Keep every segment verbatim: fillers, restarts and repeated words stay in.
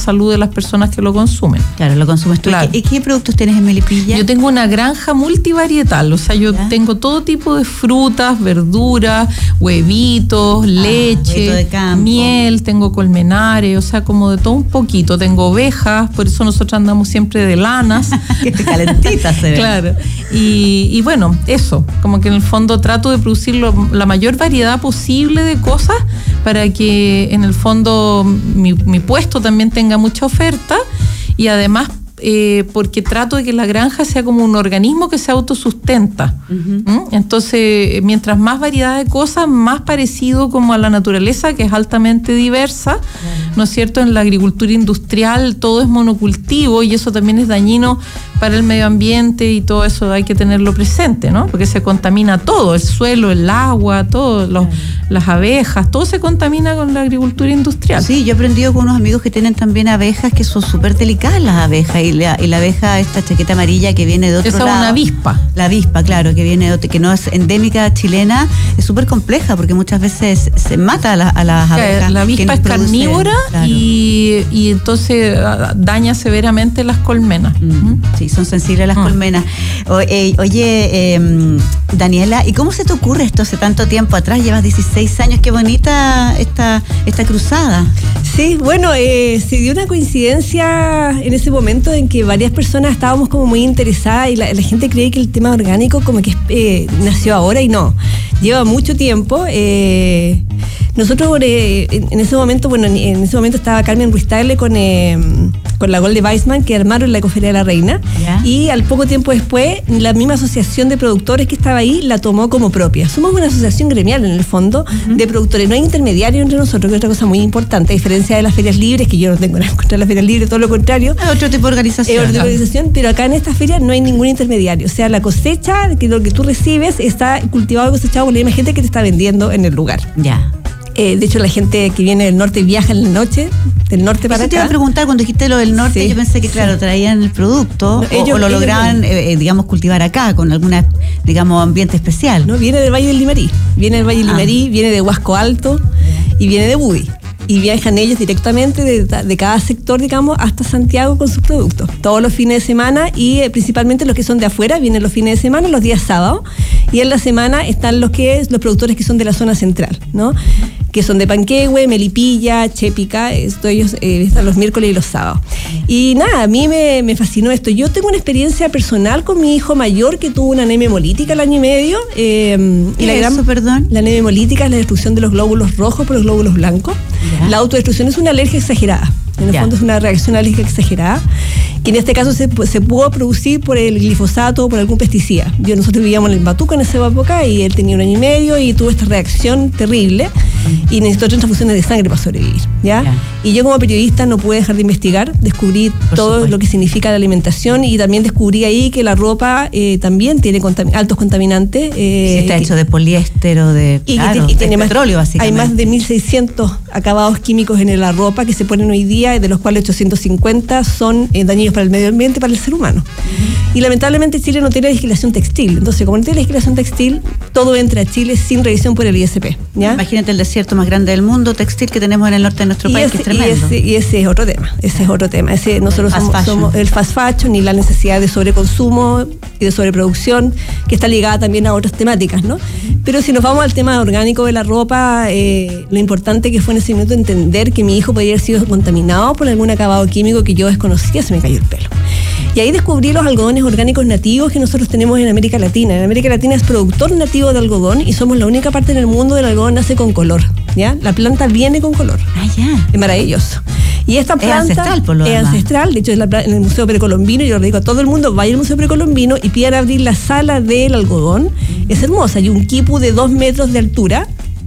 salud de las personas que lo consumen. Claro, lo consumes tú. Claro. ¿Y qué, qué productos tienes en Melipilla? Yo tengo una granja multivarietal, o sea, yo ¿Ya? tengo todo tipo de frutas, verduras, huevitos, leche, huevito de campo, miel, tengo colmenares, o sea, como de todo un poquito. Tengo ovejas, por eso nosotros andamos siempre de lanas. Que calentita se ve. Claro. Y, y bueno, eso, como que en el fondo trato de producir lo, la mayor variedad posible de cosas para que en el fondo mi, mi puesto también tenga mucha oferta y además eh, porque trato de que la granja sea como un organismo que se autosustenta. Uh-huh. ¿Mm? Entonces, mientras más variedad de cosas, más parecido como a la naturaleza, que es altamente diversa, uh-huh. ¿no es cierto? En la agricultura industrial todo es monocultivo y eso también es dañino para el medio ambiente y todo eso hay que tenerlo presente, ¿no? Porque se contamina todo, el suelo, el agua, todo, los, las abejas, todo se contamina con la agricultura industrial. Sí, yo he aprendido con unos amigos que tienen también abejas que son súper delicadas las abejas y la, y la abeja, esta chaqueta amarilla que viene de otro Esa lado. Esa es una avispa. La avispa, claro, que viene de otro, que no es endémica chilena, es súper compleja porque muchas veces se mata a, la, a las abejas. La avispa es produce, carnívora claro. y, y entonces daña severamente las colmenas. Mm, sí, son sensibles a las mm. colmenas. O, eh, oye, eh, Daniela, ¿y cómo se te ocurre esto hace tanto tiempo atrás? Llevas dieciséis años, qué bonita esta, esta cruzada. Sí, bueno, eh, se dio una coincidencia en ese momento en que varias personas estábamos como muy interesadas y la, la gente cree que el tema orgánico como que eh, nació ahora y no, lleva mucho tiempo. Eh, nosotros eh, en, en ese momento, bueno, en, en ese momento estaba Carmen Ruiz Tagle con, eh, con la Golde Weissman que armaron la Ecoferia de la Reina. ¿Ya? Y al poco tiempo después la misma asociación de productores que estaba ahí la tomó como propia. Somos una asociación gremial en el fondo uh-huh. de productores, no hay intermediarios entre nosotros, que es otra cosa muy importante, a diferencia de las ferias libres, que yo no tengo nada contra las ferias libres, todo lo contrario. Es otro tipo de organización. Es otro tipo de organización, pero acá en esta feria no hay ningún intermediario. O sea, la cosecha, que lo que tú recibes está cultivado y cosechado por la misma gente que te está vendiendo en el lugar. Ya. Eh, de hecho, la gente que viene del norte viaja en la noche, del norte para Eso acá. te iba a preguntar, cuando dijiste lo del norte, sí, yo pensé que, claro, sí. traían el producto no, ellos, o, o lo lograban, eh, digamos, cultivar acá, con alguna, digamos, ambiente especial. No, viene del Valle del Limarí. Viene del Valle del ah. Limarí, viene de Huasco Alto y viene de Bubi. Y viajan ellos directamente de, de cada sector, digamos, hasta Santiago con sus productos. Todos los fines de semana y eh, principalmente los que son de afuera, vienen los fines de semana, los días sábados. Y en la semana están los que los productores que son de la zona central, ¿no? Que son de Panquehue, Melipilla, Chépica, esto ellos eh, están los miércoles y los sábados. Y nada, a mí me, me fascinó esto. Yo tengo una experiencia personal con mi hijo mayor que tuvo una anemia hemolítica el año y medio. Eh, ¿Qué y la es gran, eso, perdón? La anemia hemolítica es la destrucción de los glóbulos rojos por los glóbulos blancos. Ya. La autodestrucción es una alergia exagerada. En el ya. fondo es una reacción alérgica exagerada, que en este caso se, se pudo producir por el glifosato o por algún pesticida. Yo, nosotros vivíamos en el Batuca en esa época y él tenía un año y medio y tuvo esta reacción terrible y necesitó transfusiones de sangre para sobrevivir, ¿ya? Ya. Y yo como periodista no pude dejar de investigar, descubrí por todo supuesto. Lo que significa la alimentación y también descubrí ahí que la ropa eh, también tiene contam- altos contaminantes. Eh, sí, está que, hecho de poliéster o de, y, claro, y tiene de más, petróleo, básicamente. Hay más de mil seiscientos acabados químicos en la ropa que se ponen hoy día, de los cuales ochocientos cincuenta son eh, dañinos para el medio ambiente, para el ser humano. Uh-huh. Y lamentablemente Chile no tiene legislación textil. Entonces, como no tiene legislación textil, todo entra a Chile sin revisión por el I S P. ¿Ya? Imagínate el desierto más grande del mundo textil que tenemos en el norte de nuestro y país, ese, que es tremendo. Y ese, y ese es otro tema. Ese es otro tema. Ese, nosotros somos, somos el fast fashion y la necesidad de sobreconsumo y de sobreproducción, que está ligada también a otras temáticas, ¿no? Uh-huh. Pero si nos vamos al tema orgánico de la ropa, eh, lo importante que fue en ese minuto entender que mi hijo podía haber sido contaminado por algún acabado químico que yo desconocía, se me cayó el pelo. Y ahí descubrí los algodones orgánicos nativos que nosotros tenemos en América Latina. En América Latina es productor nativo de algodón y somos la única parte en el mundo del algodón nace con color, ¿ya? La planta viene con color. Ah, ya. Es maravilloso. Y esta planta es ancestral, por lo es demás. ancestral, de hecho es la, en el Museo Precolombino, yo le digo a todo el mundo, vaya al Museo Precolombino y pidan abrir la sala del algodón. Mm. Es hermosa, hay un quipu de dos metros de altura.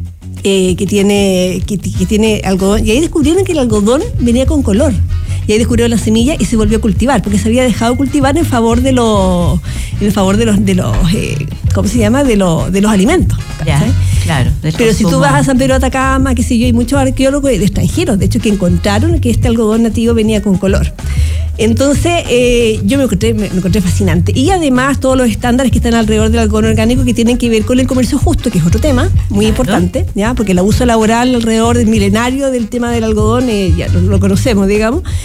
Eh, que tiene que, que tiene algodón, y ahí descubrieron que el algodón venía con color, y ahí descubrieron la semilla y se volvió a cultivar, porque se había dejado cultivar en favor de los en favor de los de los eh, ¿cómo se llama? de los de los alimentos. Ya, claro. Pero si tú vas a San Pedro de Atacama, qué sé yo, hay muchos arqueólogos de extranjeros, de hecho, que encontraron que este algodón nativo venía con color. Entonces, eh, yo me encontré, me, me encontré fascinante. Y además, todos los estándares que están alrededor del algodón orgánico que tienen que ver con el comercio justo, que es otro tema muy claro. importante, ¿ya? Porque el abuso laboral alrededor del milenario del tema del algodón, eh, ya lo, lo conocemos, digamos.